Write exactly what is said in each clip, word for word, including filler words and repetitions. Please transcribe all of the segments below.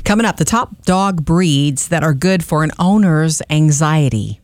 Coming up, the top dog breeds that are good for an owner's anxiety.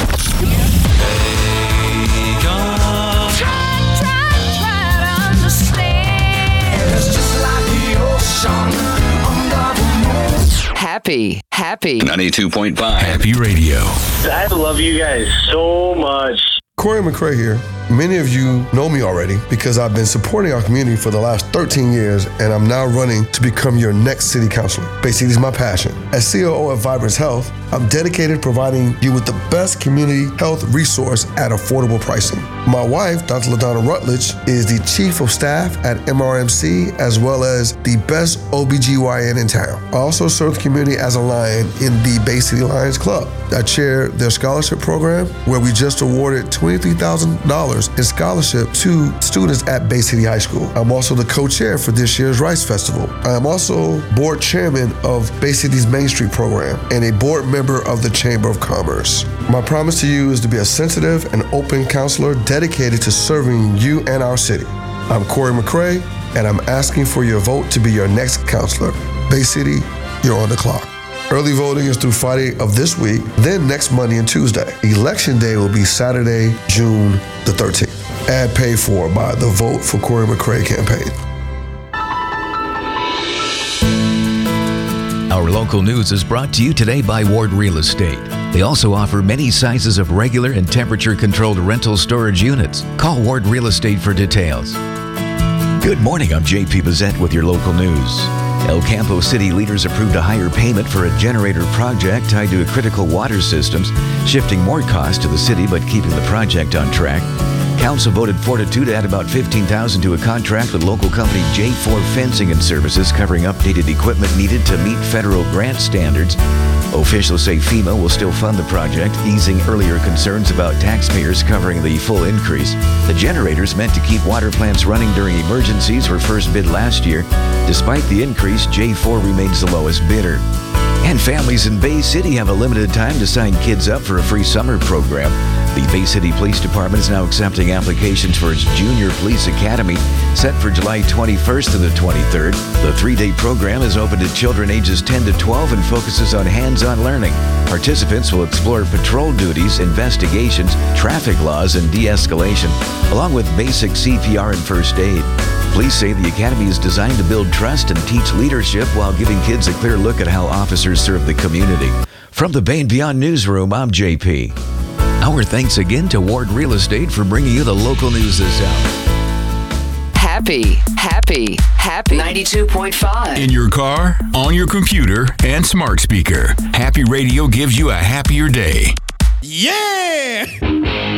Happy, happy. ninety-two point five Happy Radio. I love you guys so much. Corey McCray here. Many of you know me already because I've been supporting our community for the last thirteen years, and I'm now running to become your next city councilor. Bay City is my passion. As C O O of Vibrance Health, I'm dedicated to providing you with the best community health resource at affordable pricing. My wife, Doctor LaDonna Rutledge, is the Chief of Staff at M R M C, as well as the best O B G Y N in town. I also serve the community as a Lion in the Bay City Lions Club. I chair their scholarship program, where we just awarded twenty-three thousand dollars in scholarship to students at Bay City High School. I'm also the co-chair for this year's Rice Festival. I am also board chairman of Bay City's Main Street program and a board member of the Chamber of Commerce. My promise to you is to be a sensitive and open counselor dedicated to serving you and our city. I'm Corey McCray, and I'm asking for your vote to be your next counselor. Bay City, you're on the clock. Early voting is through Friday of this week, then next Monday and Tuesday. Election day will be Saturday, June the thirteenth. Ad paid for by the Vote for Corey McCray campaign. Our local news is brought to you today by Ward Real Estate. They also offer many sizes of regular and temperature-controlled rental storage units. Call Ward Real Estate for details. Good morning, I'm J P Bazette with your local news. El Campo City leaders approved a higher payment for a generator project tied to critical water systems, shifting more cost to the city but keeping the project on track. Council voted four to two to add about fifteen thousand dollars to a contract with local company J four Fencing and Services covering updated equipment needed to meet federal grant standards. Officials say FEMA will still fund the project, easing earlier concerns about taxpayers covering the full increase. The generators meant to keep water plants running during emergencies were first bid last year. Despite the increase, J four remains the lowest bidder. And families in Bay City have a limited time to sign kids up for a free summer program. The Bay City Police Department is now accepting applications for its Junior Police Academy, set for July twenty-first to the twenty-third. The three-day program is open to children ages ten to twelve and focuses on hands-on learning. Participants will explore patrol duties, investigations, traffic laws, and de-escalation, along with basic C P R and first aid. Police say the academy is designed to build trust and teach leadership while giving kids a clear look at how officers serve the community. From the Bay and Beyond Newsroom, I'm J P. Our thanks again to Ward Real Estate for bringing you the local news this hour. Happy, happy, happy. ninety-two point five In your car, on your computer, and smart speaker. Happy Radio gives you a happier day. Yeah!